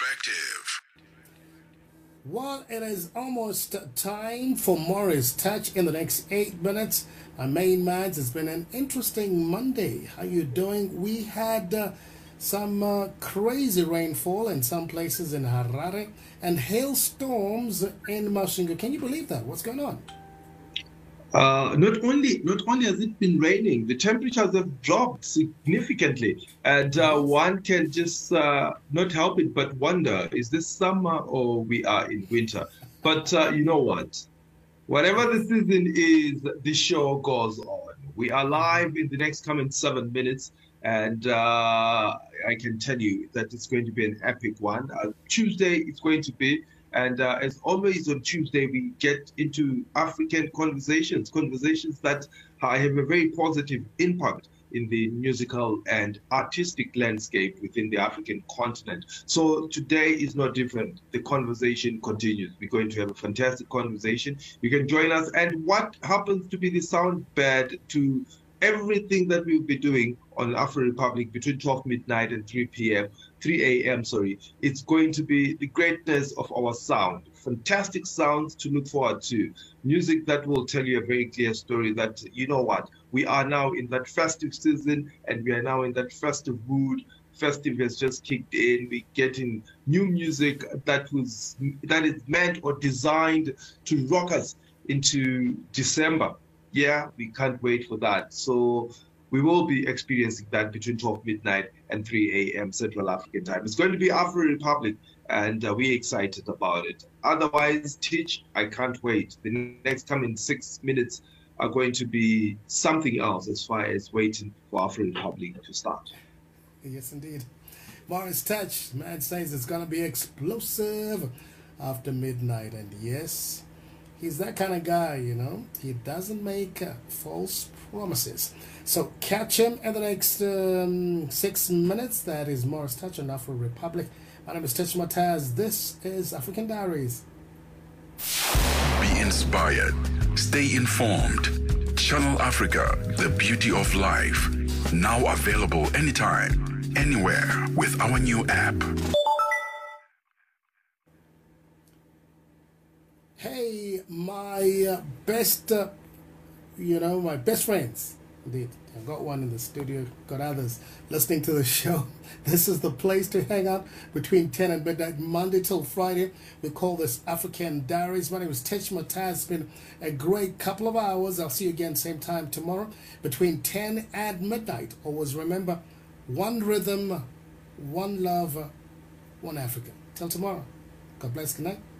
perspective. Well, it is almost time for Morris Touch in the next 8 minutes. Our main man, it's been an interesting Monday. How you doing? We had some crazy rainfall in some places in Harare and hailstorms in Mashinga. Can you believe that? What's going on? Not only has it been raining, the temperatures have dropped significantly, and one can just not help it but wonder: is this summer or we are in winter? But you know what? Whatever the season is, the show goes on. We are live in the next coming 7 minutes, and I can tell you that it's going to be an epic one. Tuesday, it's going to be. And as always on Tuesday, we get into African conversations that have a very positive impact in the musical and artistic landscape within the African continent. So today is no different. The conversation continues. We're going to have a fantastic conversation. You can join us. And what happens to be the sound bed to everything that we'll be doing on Afro Republic between 12 midnight and 3 a.m. It's going to be the greatness of our sound. Fantastic sounds to look forward to. Music that will tell you a very clear story that, you know what, we are now in that festive season and we are now in that festive mood. Festive has just kicked in. We're getting new music that is meant or designed to rock us into December. Yeah, we can't wait for that. So we will be experiencing that between 12 midnight and 3 a.m. Central African time. It's going to be Afro Republic, and we're excited about it. Otherwise, Teach, I can't wait. The next coming 6 minutes are going to be something else as far as waiting for Afro Republic to start. Yes, indeed. Morris Touch, man says it's going to be explosive after midnight. And yes, he's that kind of guy, you know. He doesn't make false promises. So catch him in the next 6 minutes. That is Morris Touch on Afro Republic. My name is Tesh Mataz. This is African Diaries. Be inspired. Stay informed. Channel Africa, the beauty of life. Now available anytime, anywhere with our new app. Hey, my best, my best friends. Indeed, I've got one in the studio, got others listening to the show. This is the place to hang out between 10 and midnight, Monday till Friday. We call this African Diaries. My name is Tesh Mataz. It's been a great couple of hours. I'll see you again same time tomorrow between 10 and midnight. Always remember, one rhythm, one love, one Africa. Till tomorrow. God bless. Good night.